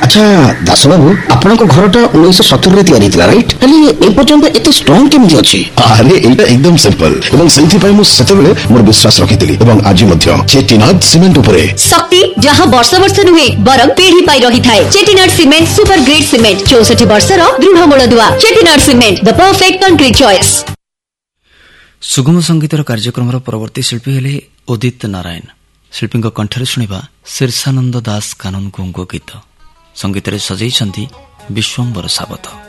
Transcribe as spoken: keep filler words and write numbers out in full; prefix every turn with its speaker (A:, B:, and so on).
A: আচ্ছা দাস বাবু, ଆପଣଙ୍କ ଘରଟା ଉଣେଇଶହ ସତୁରିରେ ତିଆରି ହେଇଥିଲା ରାଇଟ୍? ହେଲେ ଏ ପର୍ଯ୍ୟନ୍ତ ଏତେ ଷ୍ଟ୍ରଙ୍ଗ କେମିତି ଅଛି?
B: ଆରେ ଏଇଟା ଏକଦମ ସିମ୍ପଲ ଏବଂ ସେଇଥିପାଇଁ ମୁଁ ସେତେବେଳେ ମୋର ବିଶ୍ୱାସ ରଖିଥିଲି ଏବଂ ଆଜି ମଧ୍ୟ ଚେଟିନାଡ୍ ସିମେଣ୍ଟ ଉପରେ
C: ଶକ୍ତି ଯାହା ବର୍ଷ ବର୍ଷ ନୁହେଁ ବରଂ ପିଢି ପାଇ ରହିଥାଏ। ଚେଟିନାଡ୍ ସିମେଣ୍ଟ ସୁପର ଗ୍ରେଡ୍ ସିମେଣ୍ଟ, ଚଉଷଠି ବର୍ଷର ଦୃଢ ମୂଳଦୁଆ। ଚେଟିନାଡ୍ ସିମେଣ୍ଟ, ଦ ପରଫେକ୍ଟ କଂକ୍ରିଟ୍ ଚଏସ୍।
D: ସୁଗମ ସଙ୍ଗୀତର କାର୍ଯ୍ୟକ୍ରମର ପରବର୍ତ୍ତୀ ଶିଳ୍ପୀ ହେଲେ ଉଦିତ ନାରାୟଣ। ଶିଳ୍ପୀଙ୍କ କଣ୍ଠରେ ଶୁଣିବା ଶୀର୍ଷାନନ୍ଦ ଦାସ କାନୁନଗୋଙ୍କ ଗୀତ। ସଙ୍ଗୀତରେ ସଜେଇଛନ୍ତି ବିଶ୍ୱମ୍ବର ସାବତ।